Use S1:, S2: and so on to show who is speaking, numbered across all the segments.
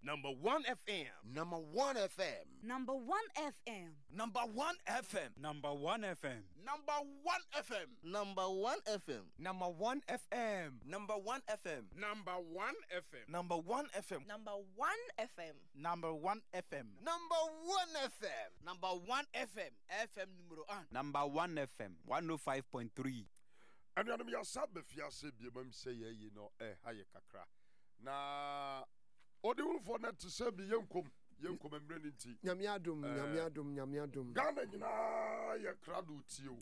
S1: Number 1 FM.
S2: Number 1 FM.
S3: Number 1 FM.
S1: Number 1 FM.
S4: Number 1 FM.
S2: Number 1 FM.
S5: Number 1 FM.
S1: Number 1 FM.
S5: Number 1 FM.
S2: Number 1 FM.
S1: Number 1 FM.
S3: Number 1 FM.
S4: Number 1 FM.
S2: Number 1 FM.
S5: Number 1 FM. FM numero 1.
S4: Number 1 FM. 105.3.
S6: And I'm your sub-fiasse, Bibam say, you know, haye kakra. Na, Odi for net to serve the young and bringing tea.
S7: Nyamiadum.
S6: Ghana, you know, your crowd with you.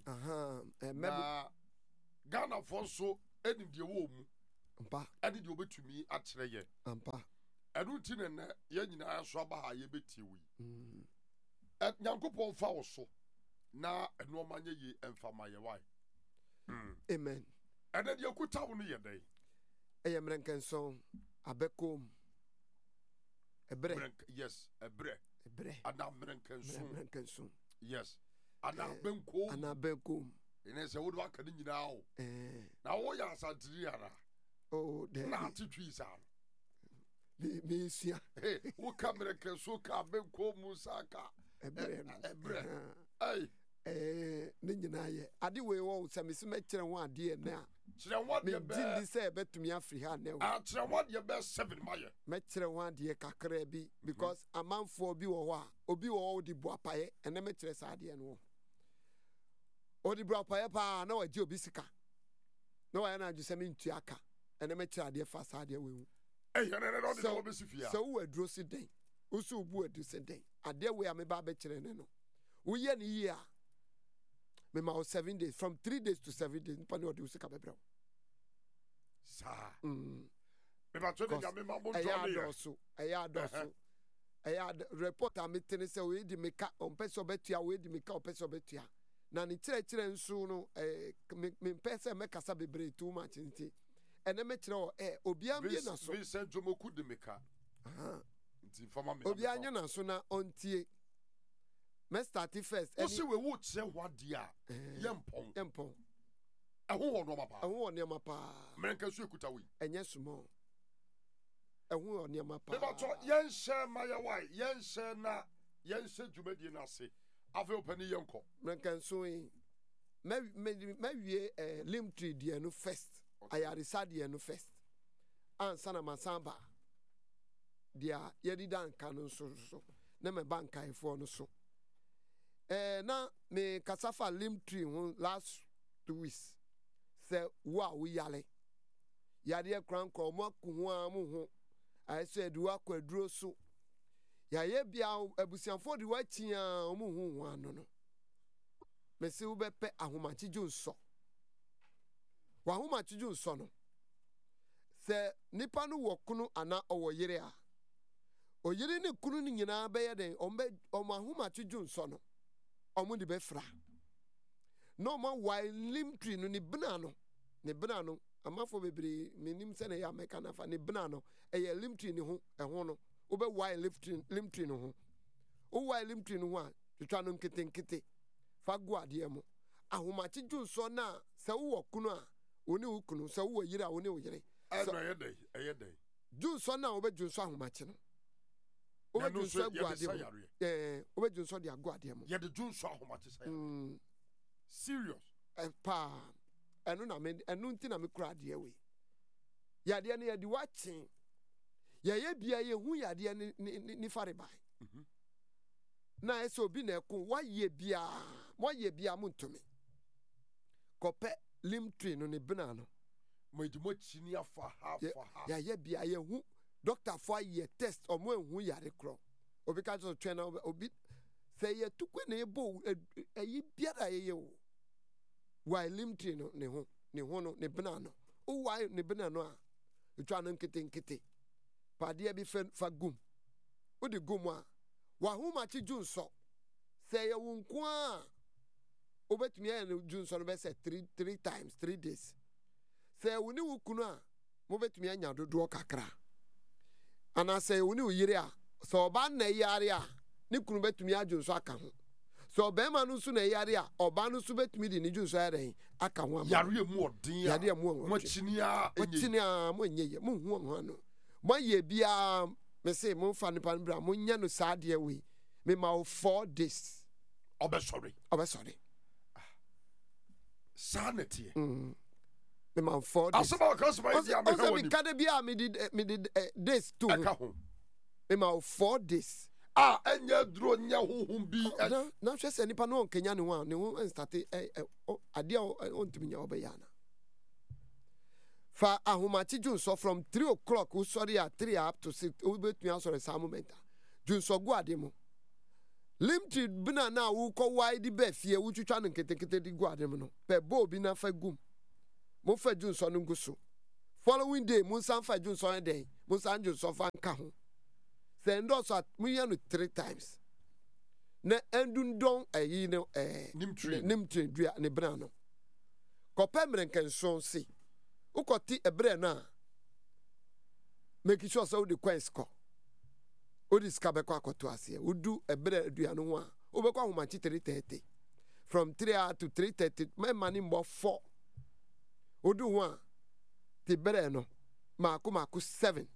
S6: Ghana for so, ending the womb. Added you to me at Trey. I don't think and yen I swabba ye bet you. At Yankopon foul so. Na, and no money ye and for my wife.
S7: Amen.
S6: And then you could tell me a day.
S7: I am ranking song. Abekom.
S6: Yes, a bre. And I'm ranking soon. Yes. And I've been cool.
S7: And I've been cool.
S6: And I said, what work can you now? Now, what are Santriana?
S7: Oh, there
S6: are 2 trees.
S7: Me see.
S6: Hey, who come and so come and call Musaka? A bre. Hey.
S7: Ninja ye ade we wo se me se me kire ho ade na
S6: kire what
S7: ye be me say betumi afri ha na
S6: ah kire what ye be 7 maye
S7: me kire ho ade kakra bi because amanfo bi wo ho a obi wo di bu apaye ene me kire sa ade no odi bu apaye pa na waje obi sika na wa na aju se me ntu aka ene me kire ade fa sa ade we hu
S6: no de no be sifia
S7: so wo aduro si den usu bu adu se den ade we a me ba be kire ne no wo ye ni yi a me ma 7 days from 3 days to 7 days nipa ne odi usika bebrew
S6: sa me ba to de me ma bon to
S7: ne eya report am tene se we di meka on person betua we di meka on person betua na ne kire nsu no me person me kasa bebre too much nti ene me kire o obi am ye na so
S6: we say jomoku di meka nti fama me
S7: obi anya na so na ontie me start first
S6: o se we wo che hwade a yempon eho no mapa menka so ekuta we
S7: enye sumo eho no mapa
S6: me ba to yen share maya wai yen share na yen share dwumadi na ase afa opani yenko
S7: menka so yi me wie lim tree die no first ayarisa die no first ansa na masamba dia yedi dan kanu so na me bankai fo no so na me kasafa lim tree last 2 weeks say we yale yade kran kro mo ku amu ho I said duwa kwaduro so ya ye bia abusianfo de watia omu hu anu no me se wo bepe ahomachi junso wa ahomachi junso no se nipa no wokunu ana owoyere a oyere ne kunu ni nyina be ye den omo ahomachi junso no omo de be fra no ma why lim tree no ni bna no amafo bebre menim se na ya meka na fa ni bna no eye lim tree ni ho eho no wo be why lim tree no ho wo why lim tree no ho a twetwa no nkete fa go ade mo ahomachi junso na se wo kunu a oni wo kunu se wo yire a oni wo yire
S6: ayedai
S7: junso na wo be junso ahomachi no wo be junso go ade mo wo be junso de ago ade mo
S6: ye de junso ahomachi say serious
S7: pa enu na me enu nti na me kura ade we yade ne yade wachen ye bia ye hu yade ni faribai na eso obi na ekun waye bia muntumi kope lim tree no ne bena no
S6: mo chini afa ha
S7: ye bia ye hu doctor for ye test omo ehu yare kro obi ka so twena obi say ye tukwe na ebo ayi biara ye wo why lim tree no ne ho no ne bena no o why ne bena no a etwa no nkete pade bi fa gum o de gum a wa hu ma chi junso say ye wo nko a obetumi ya no junso no be say 3 times 3 days say wo ni wo kunu a mo betumi anya dodo kakra ana say wo ni wo yire a so ba na yare a ni kunu betumi ajunso aka ho so be ma no su na yare a oba no su betumi di ni junso yare aka ho am
S6: yare mu odin a
S7: yare mu
S6: mo chini a
S7: mo enye mo hu ho no mo ye bia me say mo fa nipa bra mo nya no saa de we me ma o 4 days
S6: Obesori. Sanity.
S7: Me ma 4 days
S6: Asaba customer is ya me
S7: also
S6: honi.
S7: me kada bia me did days too
S6: Eka ho.
S7: me ma o 4 days
S6: Enya duro nya huhum bi.
S7: na hwe se nipa no onkenya ne ho a ne ho start ade on tumi nya obeyana fa ahomachi junso from 3 o'clock we sorry at 3 up to 6 we betumi sorry some moment junso go ade mo limti bina na wo ko wide be fie wo twitwa no nketekete di go ade mo no pe bo bi na fa gum mo fa junso no nguso following day mo san fa junso den mo san junso fa nka ho se ndo so mo ya no 3 times na endundon ayi no nimtri dua ne bra no ko pemre nkenso si ukoti ebre na make sure so the quest ko odi skabe kwa akoto ase udu ebre adua no ho a obekwa homachi 3:30 from 3 hours to 3:30 my money mbo 4 odu ho a ti bre no mako 7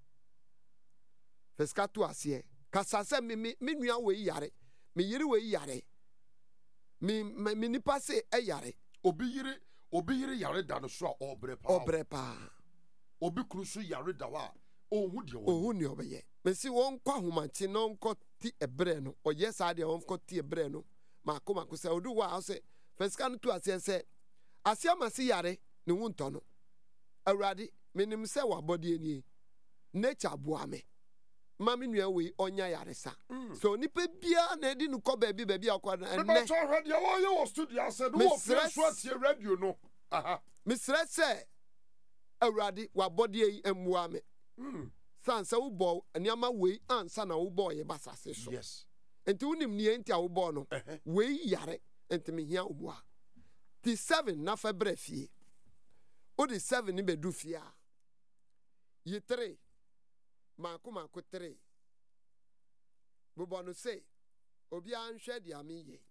S7: feska to ase kasa se me nua we yare me yiri we yare me nipa se yare
S6: Obi yiri yare da no so a obre pa. Obi krusu yare da wa ohu de wo.
S7: Ohu ni obeye. Me si won kwa homachi no nko ti ebre no. Oye sa de won ko ti ebre no. Mako se odu wa se feska no to ase se ase amasi yare ne wunto no. Awurade menim se wa body eni. Nature boa me. Mami nua we onya yare sa. So nipa bia na edi no ko baabi akwa na
S6: Me ba to radio wo ye wo studio said wo fresh so radio no. Aha.
S7: Misre se awurade wa body yi emua me. Sansa wo bo aniama we ansa na wo bo ye basase so.
S6: Yes.
S7: Enti unim nie enti a wo bo no. We yare enti me hia obua. Ti 7 na fa brafie. O di 7 ni bedu fia. Ye 3 mako 3 bobo no say obi anhwe dia me ye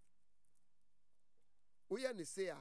S7: wo ye ne say a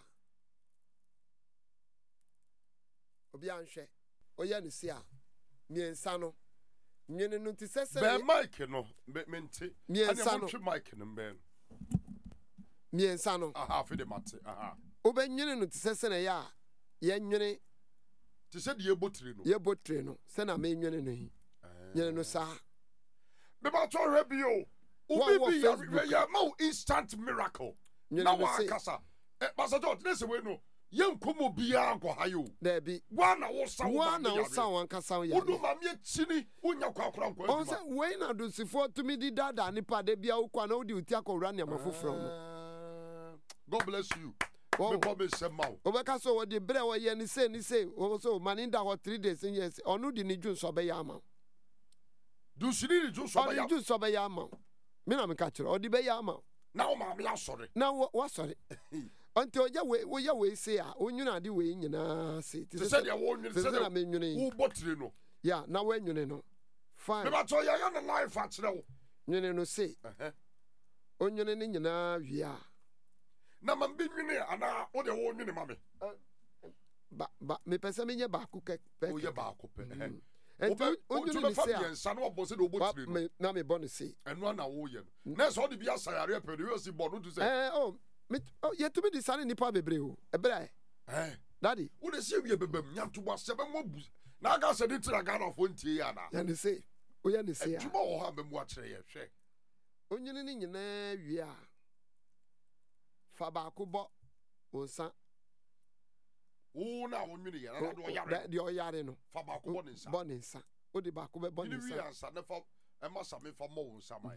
S7: obi anhwe o ye ne say a miensa no nwene no tisese
S6: be mic no mente
S7: miensa no
S6: mic no ben
S7: miensa no
S6: aha fe de mate aha
S7: obe nwene no tisese na ya ye nwene
S6: tise de ye
S7: botire no se na me nwene no hi nyene no sa
S6: be ba to hwe bi o obi bi ya ma instant miracle na wa kasa pastor George nese we no ye nkomo bia anko hayo
S7: there be
S6: wana wo sa
S7: wan kasa ya
S6: wodu ma me chini unya kwakora nko
S7: on say we na do sifo to me di dada ni pa de bia ukwa na odi uti akowra ne amafofro no
S6: God bless you me promise say ma
S7: obeka so wo de bre wo ye ni say o so maninda ho 3 days yes onu di ni jun so be ya ma
S6: do shiri ju so ba ya
S7: ju so be ya ma me na me ka kire odi be ya ma
S6: na o ma me asore
S7: na wo sore until wo ya we say a onwuna ade we nyina say
S6: ti say ya wo nwune say
S7: na me nwune
S6: wo botire no
S7: ya na wo nwune no fine
S6: me ba to ya na life a kire wo
S7: nwune no say onwune ni nyina wi a
S6: na ma bi nwune ana wo de wo nwune ma me
S7: ba me pese me nye ba ku ke pe
S6: wo ye ba ku pe
S7: onwune ni say a
S6: sa na wo bo say do botire no
S7: na me bon say
S6: eno na wo ye no na so de bi asayare pe do si bo no to say
S7: ye to be the son nipa bebre o ebre daddy
S6: wo de say wie bebam nyanto bo se be mo bu na aga se de tira Ghana fo ntie ya na
S7: ya ne say o ya ne say a
S6: tuba wo ha be mu a kire ye hwe
S7: onyine ni nyina wi a fa ba ko bo onsa
S6: wo na wo nwene ye na do yare
S7: de o yare no
S6: fa ba ko bo ne nsa
S7: o de ba ko be bo ne nsa
S6: ni wi ansa ne fa e ma sa me fa mo wo nsa mai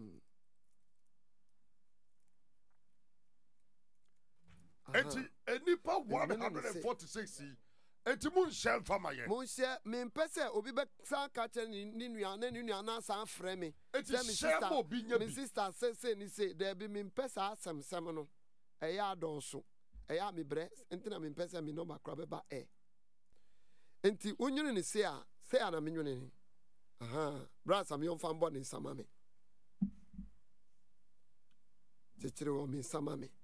S6: eti enipa 146 eti mun share fama ye
S7: mun share me mpese obi be san ka che ni nua na san frɛ me
S6: eti share mo bi nya bi
S7: me sister say ni say there be me mpesa asem no eya adonso eya me bre entina me mpesa me number kra be ba enti onwene ni say a na me nwene ni bra sam yon fan bo ni sama me chechire wo me sama me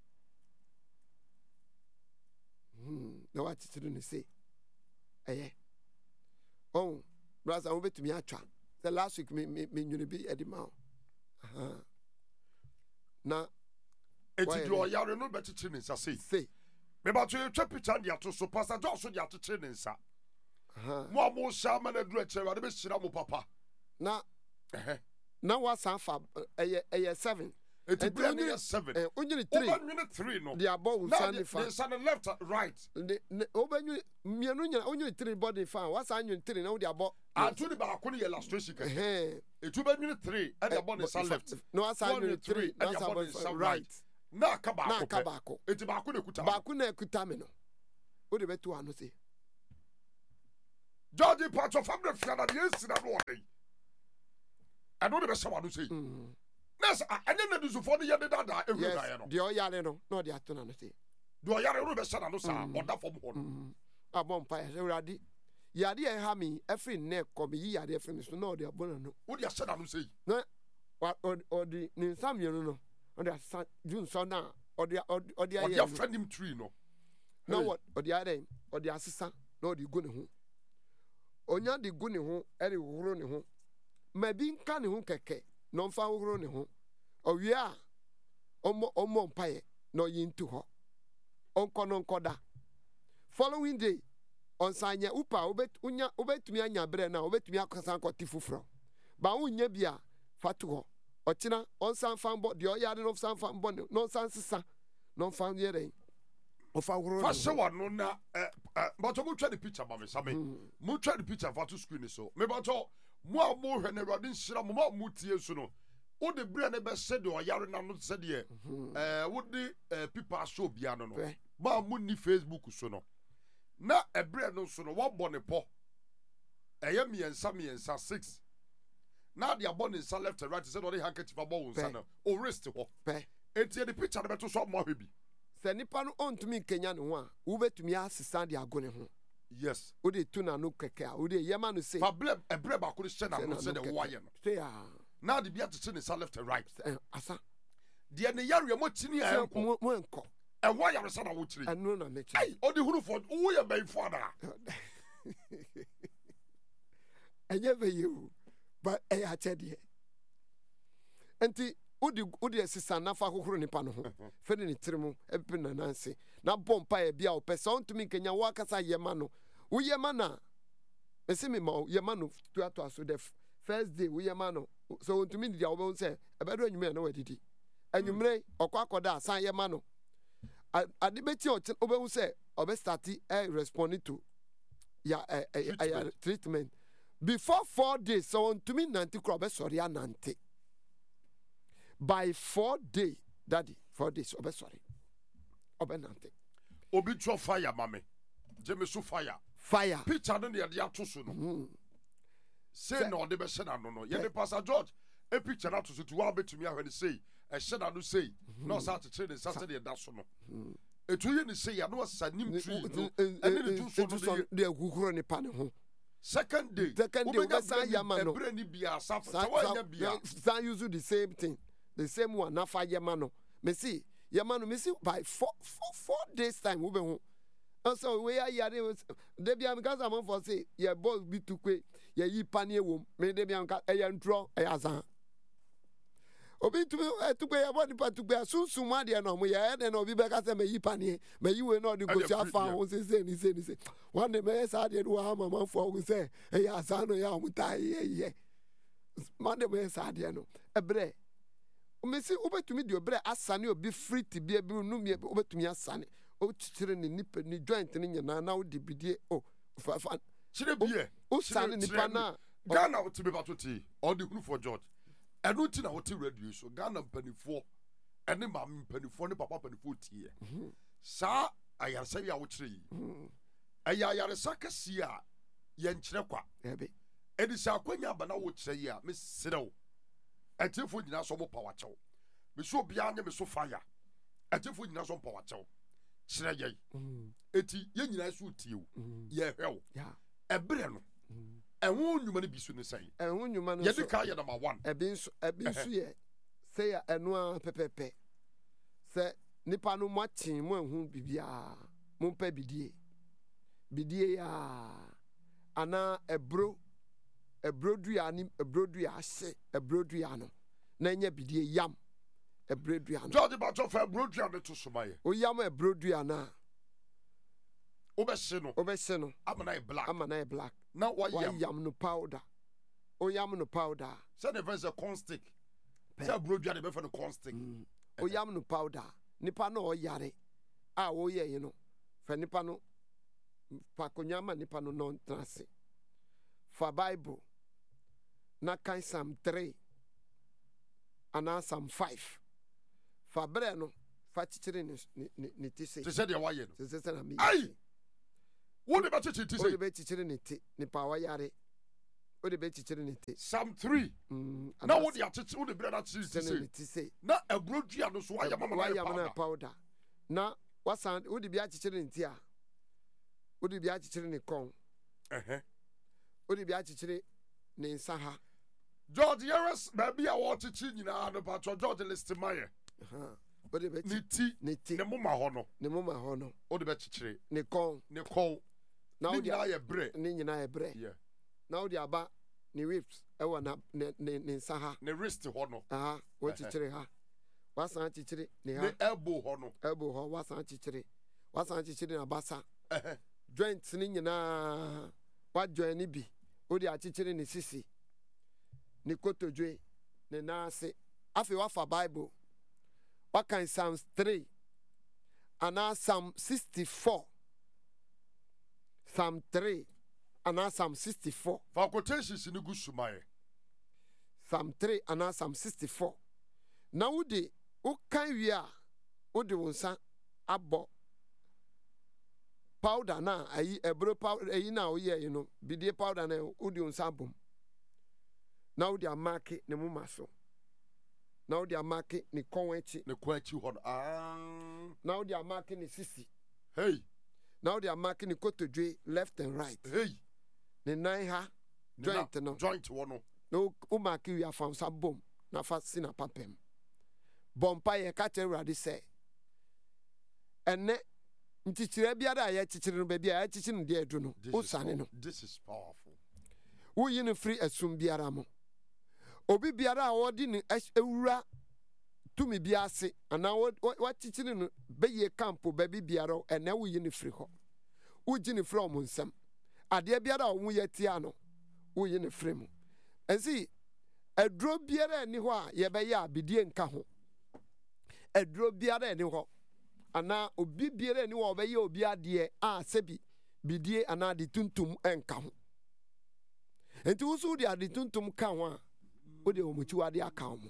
S7: na what to do ni say brother wo betumi atwa The last week me nyune bi edima. Na
S6: eti do yare no betichi ne nsa sei.
S7: say
S6: Me ba to twa picture dia to so pastor Josh dia to ne nsa. Mo amo sha ma na duru akire wade be hira mo papa.
S7: na wasan fa eye 7.
S6: Eti bra ne 7.
S7: Onyini 3.
S6: Obanwene 3 no.
S7: The above Sunday fa.
S6: The sun left right.
S7: Obanyu mienu nya onyini 3 body fa. Wasan nyini 3 na wo the above.
S6: Anto ni ba ko ne illustration ka. Etu banwene 3 and the above sun left.
S7: No wasan nyini 3 na wasan right.
S6: Na ka ba ko.
S7: Na ka ba ko.
S6: Eti ba ko na kuta.
S7: Ba ko na kuta me no. Wo de betu ano say.
S6: George part of family fiana the incident no dey. I know the best one to say. Nasa anya na dusu for the year that every day no.
S7: The oyare no no de atona no say.
S6: Do oyare no be sana no sa oda from hon.
S7: Abon pa e urade. Yade e ha me every neck come yi yade every me so no de abona no.
S6: Wo de sana no say.
S7: Na o di ni samyenu no. O de jun so na o de aye.
S6: O de friend him tree no.
S7: No what o de aye o de asesa na o de go ne ho. Onya de go ne ho ere horo ne ho. Ma bi nka ne ho keke no mfa horo ne ho. Owie a omo mpaye no yintu ho. Onko no nkoda. Following day on sanya upa obetumi anya bre na obetumi akasa nkoti fufuro. Ba unya bia fatu ho. Ochina on san fan bo de oyade no san fan bo no san sisa no fan yere. Ofa horo.
S6: Fa se wa no na but mo twa the picture ba me same. Mo twa the picture for to screen so. Me ba to mo a mo hwe na Awurade nhira mo tie so no. Wo de bre na be se de oyare na no se de wo de people show bia no no. Ba mo ni Facebook so no. Na ebre no so no wo bɔ ne po. Eye miensa 6. Na de abɔ ne nsa left and right say no de handkerchief abɔ wo nsa no. O wrist ho. Etie the picture na be to so mo hwe bi.
S7: Se nipa no ontumi kenya ne ho a wo betumi asesa de ago ne ho.
S6: Yes.
S7: Wo de tu na no keke a wo de yema no say.
S6: Problem ebre ba ko hye na no say de wo aye no.
S7: Say ah.
S6: Na de bia tete ne nsa left and right.
S7: Asa.
S6: De ne yare mo tini a enko.
S7: Mo enko.
S6: E wo yare sa na wo tiri.
S7: Anu na me
S6: Ai, o de hunu for wo ye ban for da.
S7: Enye be you. But e a chede. Enti udi asisa na fa kokoro nipa no ho. Fe de ne tirimo epe na nanse. Na bompa e bia o pesa ontumi kenya wo akasa yema no. Wo yema na ese me ma yema no to aso the first day wo yema no. So ontumi di a wo say ebedo anwume na wadidi. Anwumre okwakoda asan yema no. Ade beti obehu say obe start responding to ya treatment. Before 4 days so ontumi nanti kro obe sorry anante. By 4 days, daddy, 4 days, obe sorry. Obe nante.
S6: Obi tro fire, mame. Jeme so fire.
S7: Fire.
S6: Picture no de ato so no. Say no de be se na no no. Ye de Pastor George, e picture na to so to wa betumi ahwe say. E she na no say. No sa to chere sa se de da so no. Etu ye ni say ya no sa nim tree no. Ene ni tu so no
S7: de agukuro ni pa ne ho.
S6: Second day.
S7: We say yama no.
S6: Ebre ni bia sa wa bia.
S7: Sa use the same thing. The same one na fa yemano. Me see yemano me see by 4 days time we be ho. And so we are yare de bia me kasa man for say ye boss bi tukwe ye yi panie wom me de bia nka e ya ntro e azan. Obi tukwe ye body pa tukwe sunsun ma de no mo ye de no bi be kasa me yi panie me yi we no de go sia fa ho say ni say one day me say de wo ha man for we say e ya azan no ya mutai ye man de me say de no ebre Mesi obetumi di obre asane obi free ti bia bi nu mi obetumi asane o titire ni nipa ni joint ni nyana na o di bidie o fa
S6: chire bie
S7: o sane nipa na
S6: Ghana o ti be batoti all the hunu for George enu ti na o ti radio so Ghana mpanifo ene ma mpanifo ne papa mpanifo tie sa ayarsa ya wo chire yi ayarsa kasi a ye nkyere kwa
S7: ebe
S6: edi sa kwanya bana wo chire yi a me serew Etifo nyina so mo power chew. Me so bia nya me so fire. Etifo nyina so power chew. Kire ye. Eti ye nyina so tiew. Ye hwew.
S7: Ya.
S6: Ebre no. Enwo nnwuma ne bisu ne sai.
S7: Enwo nnwuma no.
S6: Ye de ka ye number 1.
S7: Ebi nso ye. Say ya enu a pepepe. Se nipa no mo atin mo ehun bibia. Mo mpa bidie. Bidie ya. Ana ebro ebrodua ni ebrodua ase ebrodua no na nya bidie yam ebrodua no
S6: George Bacho fa ebrodua ne to somaye.
S7: o yam ebrodua na
S6: Obehye no.
S7: obehye no
S6: Amana e black.
S7: ama na e black
S6: Na wa
S7: wa
S6: yam.
S7: yam no powder o yam no powder
S6: Say the friends a corn stick. Say ebrodua de be fa no corn stick.
S7: o yam no powder nipa na o yare a wo ye no fa nipa no fa konyama nipa no non trance fa bible na kan Psalm 3 ana Psalm 5 fa bre no fa chichire ne ti se
S6: They said they wa ye no.
S7: se na mi
S6: Aye. Wo de ba chichi ti
S7: o
S6: say
S7: de be chichire ne ti nipa wa yare o de be chichire ne ti
S6: Psalm 3. Na wo de achichi wo de bre na chichi ti
S7: chichire ne
S6: say.
S7: ti se
S6: Na ebrodua no so wa yam
S7: wa
S6: amana
S7: yam na
S6: e powder.
S7: powder na wasan o de bi achichire ne ti a o de bi achichire ne kon o de bi achichire ne nsa ha
S6: George Yeres baby a wo chichi nyina no Pacho George list maye.
S7: o de be
S6: Ni ti
S7: ne ti
S6: ne moma ho no.
S7: ne mama ho no
S6: Wo de be chichire.
S7: ne kon
S6: Ne kon.
S7: na
S6: Ni
S7: o de
S6: na ye bre.
S7: ne nyina e bre
S6: Yeah.
S7: na o de aba ne whips e wa na ne nsa ha
S6: Ne wrist ho no.
S7: aha wo chichire ha wasan chichire ne
S6: Ne
S7: ha
S6: elbow ho no.
S7: elbow ho wasan chichire na basa joints ni nyinaa wa join ni bi o de achichire ne sisi ne kotodwe ne nase afi wa fa bible wa kan Psalms 3 ana Psalm 64 Psalm 3 ana Psalm 64
S6: Fa quotations ni gu sumaye.
S7: Psalm 3 ana Psalm 64 na wo de wo kan wi a wo de wo nsa abɔ powder na ayi ebro powder ayi na wo ye no bidie powder na wo de wo nsa bom na wo de amake ne muma so na wo de amake ne kon echi
S6: Ne kwachi ho no.
S7: na wo de amake ne sisi
S6: Hey.
S7: na wo de amake ne kotodwe left and right
S6: Hey.
S7: ne nan ha joint no
S6: Joint ho no.
S7: na wo make wi afam sa bom na fa si na papem bompa ye ka kye Awurade sɛ ene ntikyire biara a ye kyikyire no ba bia ye kyikyire no de edu no wo sane no
S6: This is powerful.
S7: wo yi no free asum biara mo obi biara a wodi ne ewura tumi bi ase ana wo kyikyire no be ye campo ba bi biara ene wo yi no free ho wo gi ne free omo nsam ade biara a wo ye tia no wo yi ne free mo ensi aduro biara ni ho a ye be ya abidie nka ho aduro biara ni ho ana obi biara ni wo be ye obi ade a sebi bidie ana de tuntum enka ho enti wo so de ade tuntum ka ho a wo de omochiwade aka ho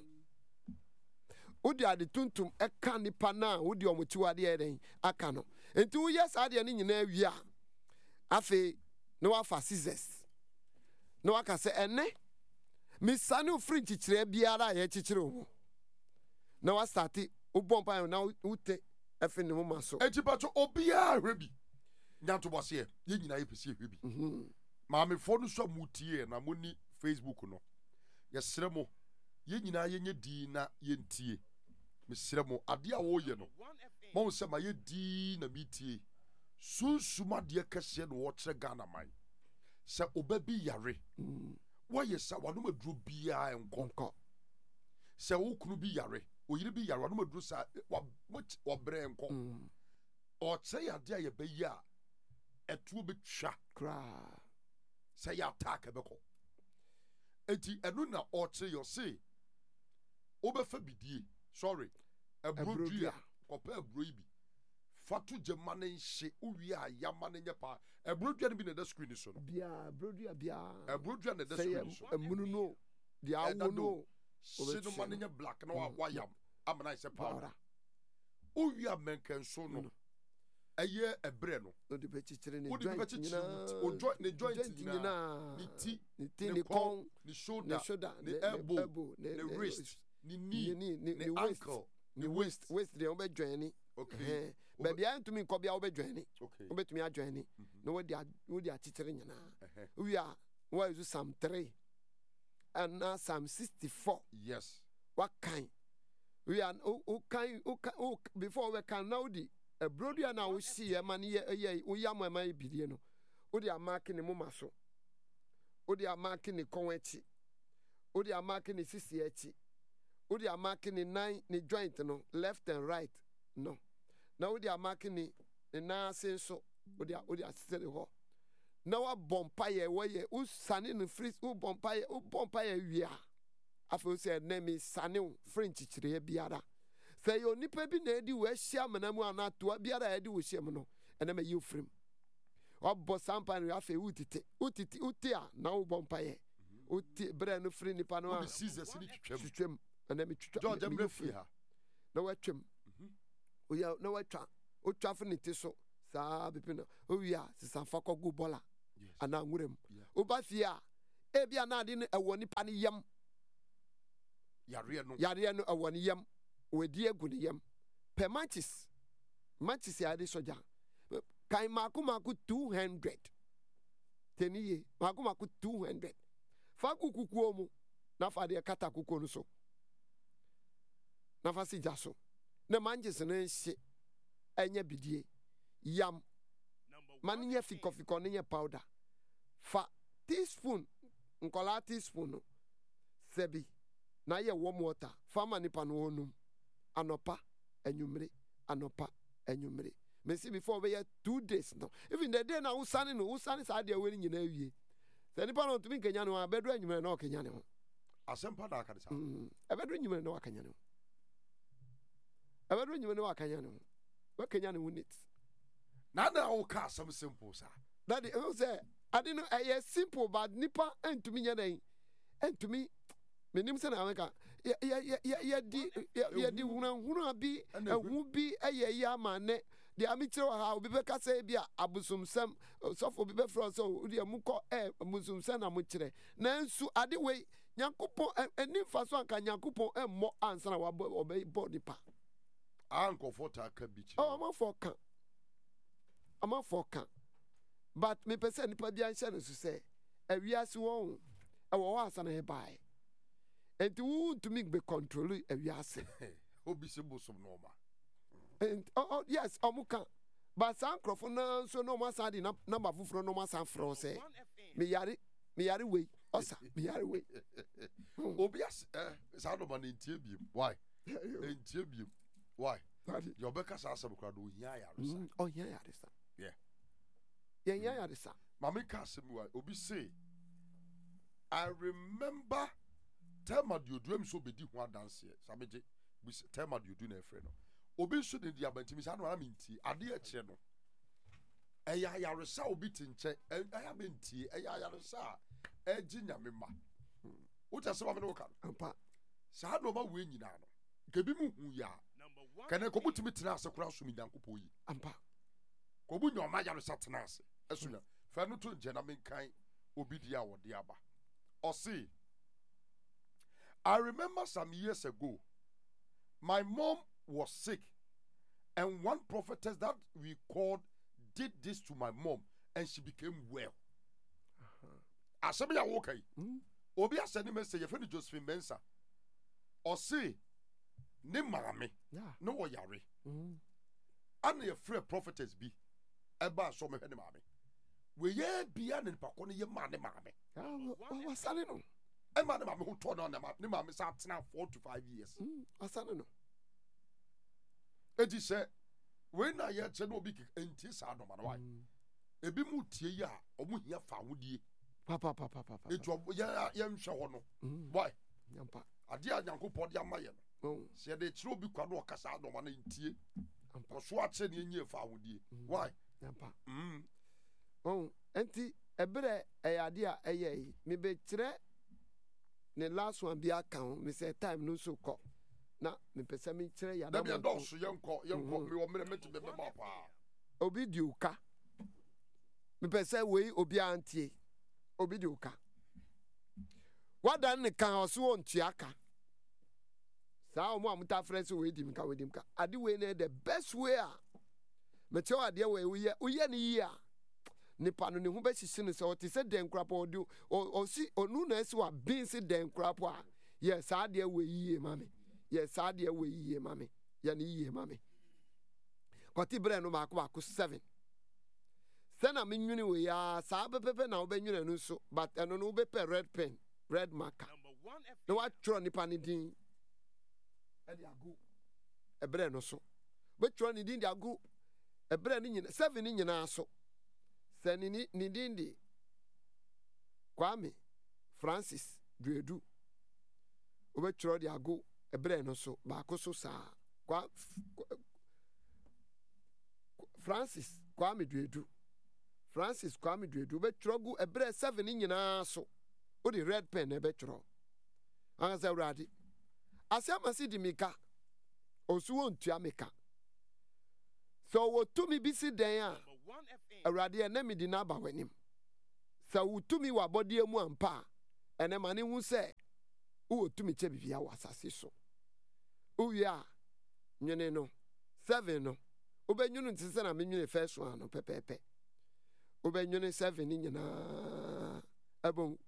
S7: wo de ade tuntum eka nipa na wo de omochiwade eden aka no enti wo yes ade ne nyina wi a afi no afa scissors no aka se ene misane ofri nchikyire biara ye kyikyire wo na wa start wo bompa na wo te afi ne mama so
S6: Enti Pacho obia hwebi. Nyanto bose ye nyina ye pese hwebi. Maame fo no so mutie na moni Facebook no. Ye sere mo ye nyina ye nye di na ye ntie. Me sere mo ade a wo ye no. Mo se ma ye di na mitie. Sunsuma de kese no wo kire Ghana man. Se obabi yare. Wo ye sa wano maduro bia enko. Se wo kunu bi yare. Oyire bi yare wano maduro sa wa bre enko. O tse ya de ye be ya etuo betwa
S7: kra
S6: se ya attack ebeko. Enti enu na o tse yo say obefa bidie. Sorry. Ebrodua. Kopa ebro ibi. Fatu jema ne nhye uwi a yama ne nye pa. Ebrodua ne bi na the screen so no.
S7: bia brodua bia
S6: Ebrodua na the screen so.
S7: emunu no dia awo no
S6: Sino man nye black na wa yam. Amana se powder. Uwi a menken so no. Eye ebre no.
S7: no de be kyikyire ne
S6: Wo de be
S7: joint
S6: chichire
S7: nyina
S6: o joint ne joint
S7: nyina
S6: ni ti
S7: ne kon
S6: ni
S7: ne
S6: shoulder
S7: shoulder
S6: ne elbow ne wrist ni knee
S7: ne
S6: waist
S7: ankle
S6: ni
S7: ne waist de obe join
S6: okay
S7: ba bia ntumi nkɔ bia obe join
S6: okay
S7: obetumi adjoin na wo de akyikyire nyina wi a wo use Psalm 3 and Psalm 64
S6: yes
S7: what kind we are o kan before we can now di ebrodua na wo see e man ye wo yam e man bidie no wo de amake ne moma so wode amake ne kɔn akyi wode amake ne sisi akyi wode amake ne nan ne joint no left and right no na wode amake ne nan ase nso wode asesere hɔ na wabɔ mpaeɛ wɔyɛ wosane no firi wobɔ mpaeɛ wie a afei sɛ ɛnɛ mesane wo firi nkyekyereɛ biara sɛ yɛ onipa bi na adi wɔahyia amana mu anaa toa biara a ɛde wɔ hyia mu no ɛnɛ ma yi wo firim wabɔ saa mpa no afei wote a na wobɔ mpaeɛ wote berɛ no firi nipa no a twitwam ɛnɛ metwitwa na watwam na wotwa fo ne ti so saa bepi no owie a sesamfa kɔgo bɔla anaa nwuram woba fie a ebia na ade no ɛwɔ nipa no yam yareɛ no ɛwɔ ne yam wɔadi agu ne yam pɛ matches yɛade sogya kan maako 200 tɛniye maako 200 fa kukukuo mu na fa deɛ kata kukuo no so na fa si gya so na matches no nhye ɛnyɛ bidie yam ma no nyɛ fikɔfikɔ no nyɛ powder fa teaspoon nkɔlaa teaspoon no sɛbi na yɛ warm water fa ma nipa no wɔnum anɔpa anwummere mesi before bɛyɛ 2 days no even the day na wosane saa deɛ wei no nyinaa wie sɛ nipa no ntumi nkanya ne ho a bɛduru anwummere na ɔkanya ne ho
S6: asɛmpa da aka de saa
S7: ɛbɛduru anwummere na wakanya ne ho wakanya ne ho neat
S6: na woka asɛm simple saa
S7: that is sɛ ade no ɛyɛ simple but nipa ntumi nyɛ dɛn ntumi menim sɛ na ameka yɛdi hunahuna bi ɛhu bi ɛyɛ yɛ ama nɛ deɛ amekyerɛ wɔ ha obi bɛka sɛ bi a abosomsɛm sɔfo obi bɛfrɛ sɛ wodeɛ mokɔ abosomsɛm na mokyerɛ nanso ade wei nyankopɔn ani mfa so anka nyankopɔn mmɔ ansa na wɔbɛbɔ nipa
S6: nkɔfoɔ taa ka bi kyerɛ
S7: amafoɔ ka but mepɛ sɛ nipa bia nhyɛ no so sɛ awiase wɔn ɛwɔ hɔ asa na ɛbaeɛ enti wontumi bɛcontrol awiase
S6: obi sɛ bosom no ɔma
S7: yes ɔmo ka but saa nkurɔfo no nso na ɔmo asa de namba foforɔ na ɔmo asa frɛ sɛ meyare wei ɔsa meyare wei
S6: obi saa nɔma no ntie biem why ntie biem why deɛ ɔbɛka saa asɛm koraa no ɔhia ayaresa
S7: ɔhia ayaresa yɛhia ayaresa
S6: ma meka asɛm wa obi se I remember Thelma Diodu so bedi ho adanseɛ samegye Thelma Diodu na ɛfrɛ no obi nso de di abantimi saa no ara mentie ade akyerɛ no ɛyɛ ayaresa obi te nkyɛ ɛyɛ mentie ɛyɛ ayaresa ɛgye nyame ma wote asɛm a me ne wo ka no saa nɔɔma wei nyinaa no kebi mu hu ya kane kɔmu tumi tena ase koraa so Nyankopɔn yi kɔmu nya ɔma ayaresa tena ase ɛso fa no to nkyɛ na menkan obi di a wɔde aba ɔse I remember some years ago, my mom was sick, and one prophetess that we called did this to my mom, and she became well. Asemi ya wokai. Obi asani me say yefeni Josephine Mensah. Or say ne maame no wo yare. Ana ye free prophetess bi. Eba so me hwe ne maame. We ye bia ne pako ne ye ma ne maame.
S7: Wasane no.
S6: Emma ne maame ho to no ne maame sa tena 4 to 5 years.
S7: Wasane no.
S6: Eji se we na ye che no obi enti sa no ma no why. Ebi mu tie ya omu hia fa hodie.
S7: Papa.
S6: Ejo ya nhwe ho no. Why?
S7: Yampa.
S6: Ade a Nyankopɔn de amaye no. Se de kire obi kwa no okasa no ma na ntie. So a che ne enye fa hodie. Why?
S7: Yampa. Enti ebere eyade a eye me be kire ne last one bi aka ho me say time no so kɔ na me pese me kire ya
S6: na me do so yenko me wo mere meti be ba pa
S7: obi di uka me pese we obi antie obi di uka wadan ne kan oso ontua aka saa omo amuta frɛse we di mka ade we ne the best way a me che ade we ye ne yi a nipa no ne ho bɛhyehye no sɛ ɔte sɛ den krapo ɔde ɔsi ɔnu na asi wa bin se den krapo a yɛ saa deɛ wɔ yie ma me yɛ saa deɛ wɔ yie ma me yɛ ne yie ma me kɔte brɛ no baako 7 sɛ na menwene wei a saa bɛpɛpɛ na wobɛnwene no nso but ɛno no wobɛpɛ red pen red marker na woatwerɛ nipa ne din ɛde ago ɛberɛ no so wobɛtwerɛ ne din de ago ɛberɛ no nyina 7 no nyinaa so sɛ ne din de Kwame Francis Duedu wobɛtwerɛ de ago ɛberɛ no so baako so saa Francis Kwame Duedu wobɛtwerɛ gu ɛberɛ 7 no nyinaa so wode red pen na ɛbɛtwerɛ aka sɛ Awurade asɛ ama si di mika ɔso wɔntua meka sɛ ɔwɔ tumi bi si dɛn a Awurade ɛnɛ mede no aba w'anim sɛ wo tumi wɔ abɔdeɛ mu ampa a ɛnɛ ma ne hu sɛ wowɔ tumi kyɛ bibia wɔ asase so wowie a nwene no 7 no wobɛnwene nte sɛ na menwene first one no pɛpɛɛpɛ wobɛnwene 7 no nyinaa ɛbɔ